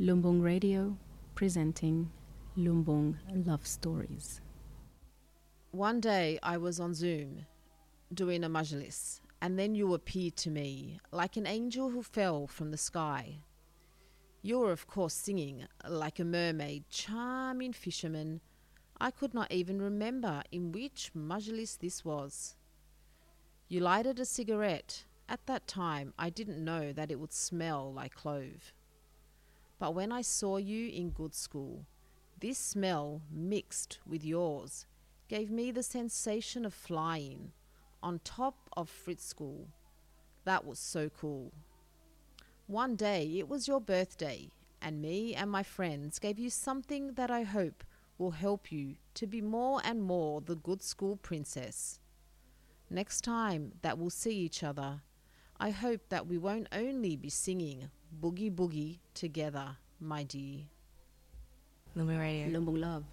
Lumbung Radio presenting Lumbung Love Stories. One day I was on Zoom doing a majlis, and then you appeared to me like an angel who fell from the sky. You were of course singing like a mermaid, charming fisherman. I could not even remember in which majlis this was. You lighted a cigarette. At that time I didn't know that it would smell like clove. But when I saw you in good school, this smell mixed with yours gave me the sensation of flying on top of Fritz School. That was so cool. One day it was your birthday, and me and my friends gave you something that I hope will help you to be more and more the good school princess. Next time that we'll see each other, I hope that we won't only be singing Boogie Boogie together, my dear. Lumbung Radio. Lumbung Love.